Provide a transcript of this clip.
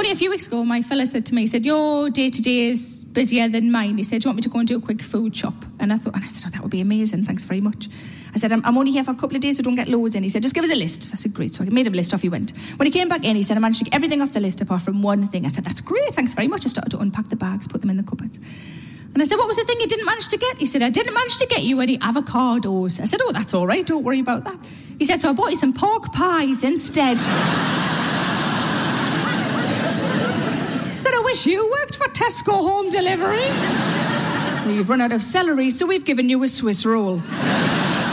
only a few weeks ago, my fella said to me, he said, your day-to-day is busier than mine. He said, do you want me to go and do a quick food shop? And I said, oh, that would be amazing. Thanks very much. I said, I'm only here for a couple of days, so don't get loads in. He said, just give us a list. So I said, great. So I made him a list, off he went. When he came back in, he said, I managed to get everything off the list apart from one thing. I said, that's great, thanks very much. I started to unpack the bags, put them in the cupboard. And I said, what was the thing you didn't manage to get? He said, I didn't manage to get you any avocados. I said, oh, that's all right, don't worry about that. He said, so I bought you some pork pies instead. I said, I wish you worked for Tesco Home Delivery. We've run out of celery, so we've given you a Swiss roll.